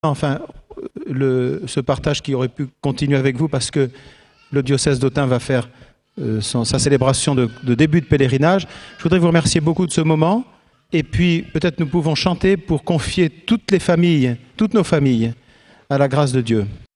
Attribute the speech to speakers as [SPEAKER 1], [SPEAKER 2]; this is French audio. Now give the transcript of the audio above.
[SPEAKER 1] enfin, ce partage qui aurait pu continuer avec vous parce que le diocèse d'Autun va faire sa célébration de début de pèlerinage. Je voudrais vous remercier beaucoup de ce moment. Et puis, peut-être nous pouvons chanter pour confier toutes les familles, toutes nos familles, à la grâce de Dieu.